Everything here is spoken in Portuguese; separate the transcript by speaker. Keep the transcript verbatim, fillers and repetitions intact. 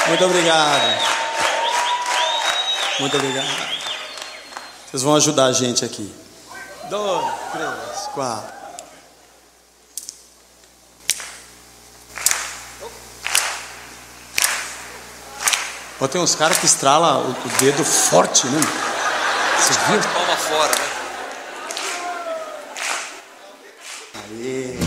Speaker 1: Muito obrigado. Muito obrigado. Vocês vão ajudar a gente aqui. Dois, três, quatro. Ó, tem uns caras que estralam o, o dedo forte, né? Você viu?
Speaker 2: Palma fora, né?
Speaker 1: Aê.